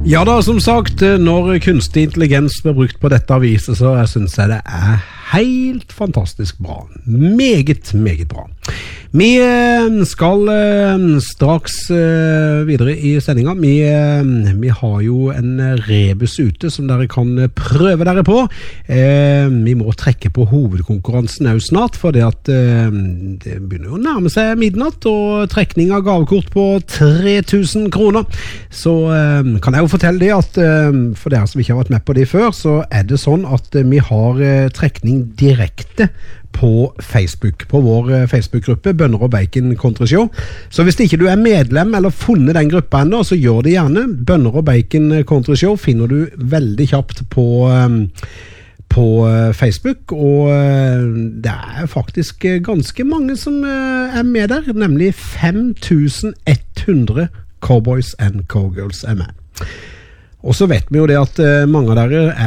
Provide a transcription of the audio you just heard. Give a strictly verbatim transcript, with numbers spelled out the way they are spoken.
Ja da, som sagt, når kunstig intelligens blir brukt på dette viset, så synes jeg det er helt fantastisk bra. Meget, meget bra. Vi skal straks videre i sendingen. Vi, vi har jo en rebus ute som dere kan prøve dere på. Vi må trekke på hovedkonkurransen også snart, for det at det begynner jo å nærme seg midnatt, og trekning av gavekort på tre tusen kroner. Så kan jeg jo fortelle det at for dere som ikke har vært med på det før, så er det sånn at vi har trekning direkte på Facebook, på vår Facebook-gruppe Bønner og Bacon Country Show. Så hvis ikke du er medlem eller funnet den gruppa enda, så gjør det gjerne. Bønner og Bacon Country Show finner du veldig kjapt på, på Facebook, og det er faktisk ganske mange som er med der, nemlig fem tusen ett hundre Cowboys and Cowgirls er med. Og så vet vi jo det at mange av dere er